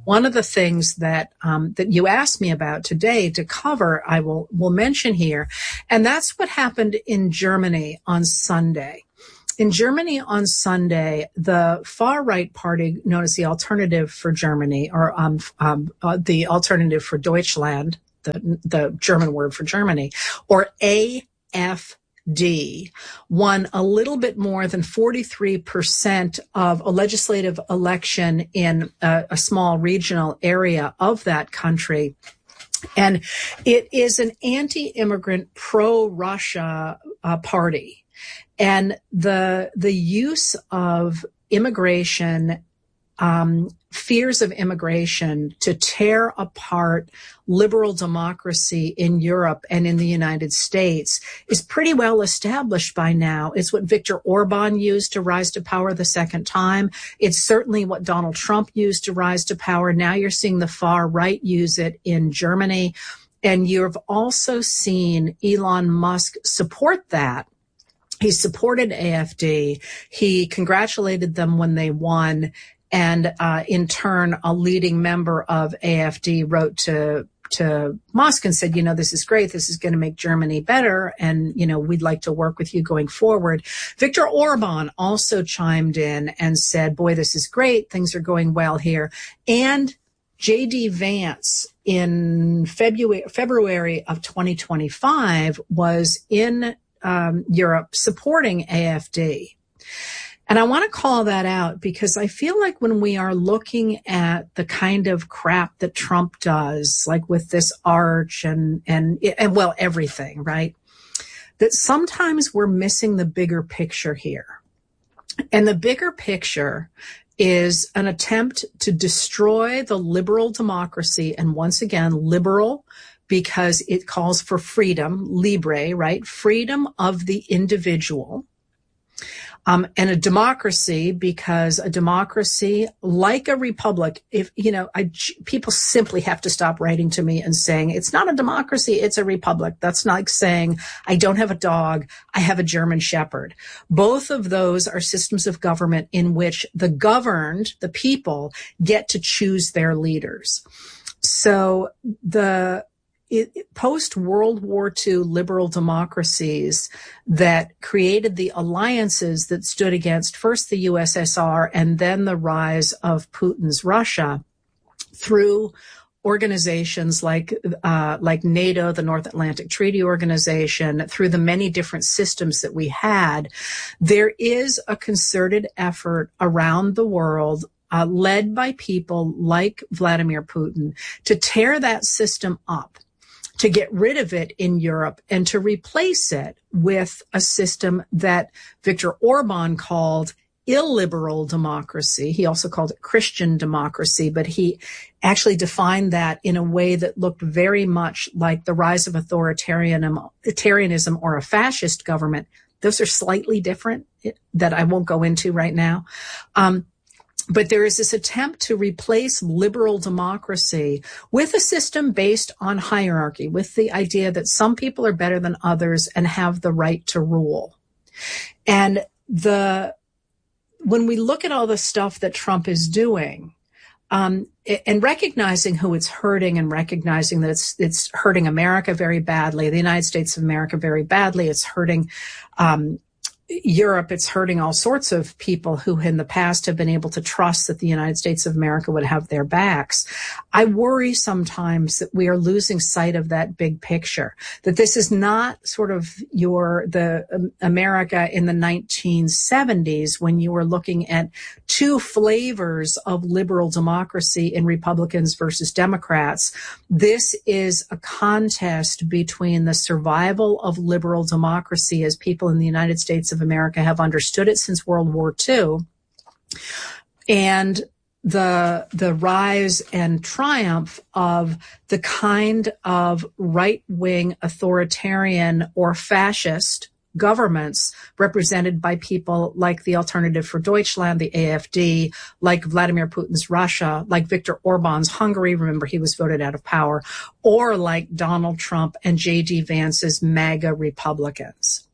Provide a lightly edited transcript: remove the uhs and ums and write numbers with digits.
one of the things that that you asked me about today to cover, I will mention here, and that's what happened in Germany on Sunday. In Germany on Sunday, the far-right party known as the Alternative for Germany, or the Alternative for Deutschland, the German word for Germany, or AfD, won a little bit more than 43% of a legislative election in a small regional area of that country. And it is an anti-immigrant, pro-Russia party. And the use of immigration, fears of immigration to tear apart liberal democracy in Europe and in the United States is pretty well established by now. It's what Viktor Orban used to rise to power the second time. It's certainly what Donald Trump used to rise to power. Now you're seeing the far right use it in Germany. And you've also seen Elon Musk support that. He supported AfD. He congratulated them when they won. And in turn, a leading member of AfD wrote to Musk and said, this is great. This is going to make Germany better. And, we'd like to work with you going forward. Viktor Orban also chimed in and said, boy, this is great. Things are going well here. And J.D. Vance in February of 2025 was in Europe supporting AfD. And I want to call that out because I feel like when we are looking at the kind of crap that Trump does, like with this arch and well, everything, right? That sometimes we're missing the bigger picture here. And the bigger picture is an attempt to destroy the liberal democracy. And once again, liberal, because it calls for freedom, libre, right? Freedom of the individual. And a democracy, because a democracy, like a republic, people simply have to stop writing to me and saying, it's not a democracy, it's a republic. That's like saying, I don't have a dog, I have a German Shepherd. Both of those are systems of government in which the governed, the people, get to choose their leaders. So post-World War II liberal democracies that created the alliances that stood against first the USSR and then the rise of Putin's Russia through organizations like NATO, the North Atlantic Treaty Organization, through the many different systems that we had, there is a concerted effort around the world led by people like Vladimir Putin to tear that system up, to get rid of it in Europe and to replace it with a system that Viktor Orban called illiberal democracy. He also called it Christian democracy, but he actually defined that in a way that looked very much like the rise of authoritarianism or a fascist government. Those are slightly different that I won't go into right now. But there is this attempt to replace liberal democracy with a system based on hierarchy, with the idea that some people are better than others and have the right to rule. And when we look at all the stuff that Trump is doing, and recognizing who it's hurting and recognizing that it's hurting America very badly, the United States of America very badly, it's hurting Europe, it's hurting all sorts of people who in the past have been able to trust that the United States of America would have their backs. I worry sometimes that we are losing sight of that big picture, that this is not sort of the America in the 1970s when you were looking at two flavors of liberal democracy in Republicans versus Democrats. This is a contest between the survival of liberal democracy as people in the United States of America have understood it since World War II, and the rise and triumph of the kind of right-wing authoritarian or fascist governments represented by people like the Alternative for Deutschland, the AfD, like Vladimir Putin's Russia, like Viktor Orban's Hungary, remember he was voted out of power, or like Donald Trump and J.D. Vance's MAGA Republicans.